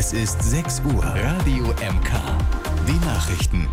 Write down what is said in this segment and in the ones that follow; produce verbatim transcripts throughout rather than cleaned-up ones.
Es ist sechs Uhr. Radio M K. Die Nachrichten.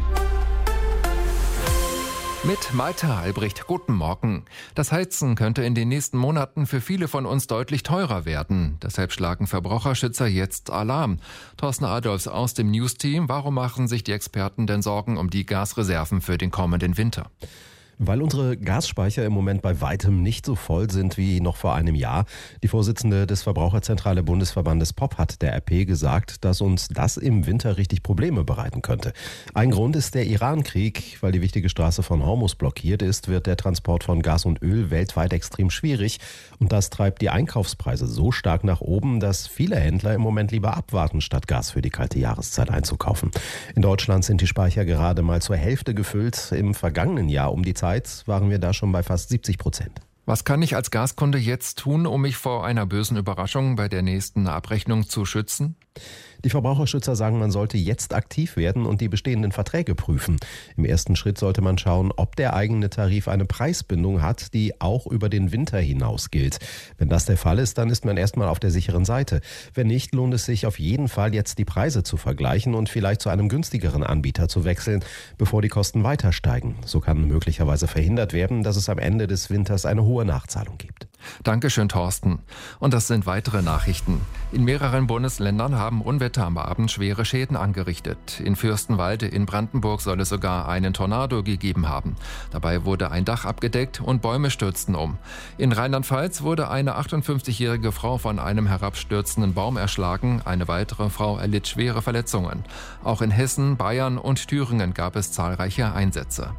Mit Malte Albrecht, guten Morgen. Das Heizen könnte in den nächsten Monaten für viele von uns deutlich teurer werden. Deshalb schlagen Verbraucherschützer jetzt Alarm. Thorsten Adolfs aus dem News-Team. Warum machen sich die Experten denn Sorgen um die Gasreserven für den kommenden Winter? Weil unsere Gasspeicher im Moment bei weitem nicht so voll sind wie noch vor einem Jahr. Die Vorsitzende des Verbraucherzentrale Bundesverbandes P O P hat der R P gesagt, dass uns das im Winter richtig Probleme bereiten könnte. Ein Grund ist der Iran-Krieg. Weil die wichtige Straße von Hormuz blockiert ist, wird der Transport von Gas und Öl weltweit extrem schwierig. Und das treibt die Einkaufspreise so stark nach oben, dass viele Händler im Moment lieber abwarten, statt Gas für die kalte Jahreszeit einzukaufen. In Deutschland sind die Speicher gerade mal zur Hälfte gefüllt. Im vergangenen Jahr um die Zeit waren wir da schon bei fast siebzig Prozent. Was kann ich als Gaskunde jetzt tun, um mich vor einer bösen Überraschung bei der nächsten Abrechnung zu schützen? Die Verbraucherschützer sagen, man sollte jetzt aktiv werden und die bestehenden Verträge prüfen. Im ersten Schritt sollte man schauen, ob der eigene Tarif eine Preisbindung hat, die auch über den Winter hinaus gilt. Wenn das der Fall ist, dann ist man erstmal auf der sicheren Seite. Wenn nicht, lohnt es sich auf jeden Fall jetzt die Preise zu vergleichen und vielleicht zu einem günstigeren Anbieter zu wechseln, bevor die Kosten weiter steigen. So kann möglicherweise verhindert werden, dass es am Ende des Winters eine hohe Nachzahlung gibt. Dankeschön, Thorsten. Und das sind weitere Nachrichten. In mehreren Bundesländern haben Unwetter am Abend schwere Schäden angerichtet. In Fürstenwalde in Brandenburg soll es sogar einen Tornado gegeben haben. Dabei wurde ein Dach abgedeckt und Bäume stürzten um. In Rheinland-Pfalz wurde eine achtundfünfzigjährige Frau von einem herabstürzenden Baum erschlagen. Eine weitere Frau erlitt schwere Verletzungen. Auch in Hessen, Bayern und Thüringen gab es zahlreiche Einsätze.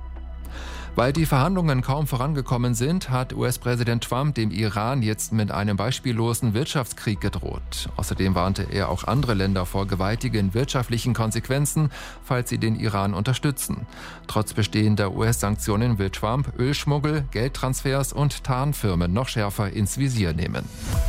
Weil die Verhandlungen kaum vorangekommen sind, hat U S-Präsident Trump dem Iran jetzt mit einem beispiellosen Wirtschaftskrieg gedroht. Außerdem warnte er auch andere Länder vor gewaltigen wirtschaftlichen Konsequenzen, falls sie den Iran unterstützen. Trotz bestehender U S-Sanktionen will Trump Ölschmuggel, Geldtransfers und Tarnfirmen noch schärfer ins Visier nehmen.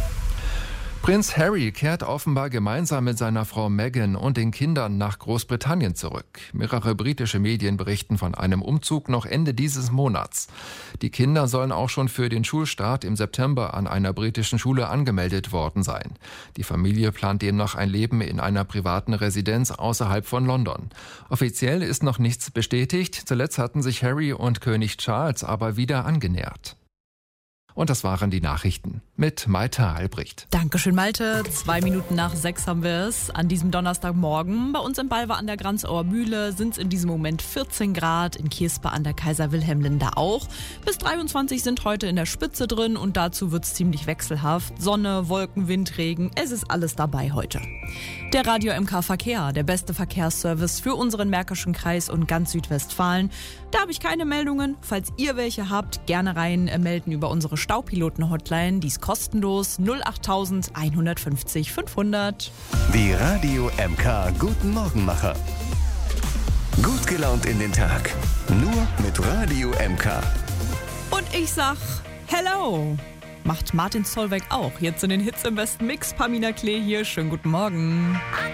Prinz Harry kehrt offenbar gemeinsam mit seiner Frau Meghan und den Kindern nach Großbritannien zurück. Mehrere britische Medien berichten von einem Umzug noch Ende dieses Monats. Die Kinder sollen auch schon für den Schulstart im September an einer britischen Schule angemeldet worden sein. Die Familie plant demnach ein Leben in einer privaten Residenz außerhalb von London. Offiziell ist noch nichts bestätigt. Zuletzt hatten sich Harry und König Charles aber wieder angenähert. Und das waren die Nachrichten mit Malte Albrecht. Dankeschön, Malte. Zwei Minuten nach sechs haben wir es an diesem Donnerstagmorgen. Bei uns in Balve an der Granzauer Mühle sind es in diesem Moment vierzehn Grad, in Kirspe an der Kaiser-Wilhelm-Linde auch. Bis dreiundzwanzig sind heute in der Spitze drin und dazu wird es ziemlich wechselhaft. Sonne, Wolken, Wind, Regen, es ist alles dabei heute. Der Radio M K Verkehr, der beste Verkehrsservice für unseren Märkischen Kreis und ganz Südwestfalen. Da habe ich keine Meldungen. Falls ihr welche habt, gerne rein äh, melden über unsere Staupiloten-Hotline. Die ist kostenlos null acht eins fünfzig fünfhundert. Die Radio M K Guten Morgenmacher. Gut gelaunt in den Tag. Nur mit Radio M K. Und ich sag Hello. Macht Martin Solveig auch. Jetzt in den Hits im besten Mix. Pamina Klee hier. Schönen guten Morgen.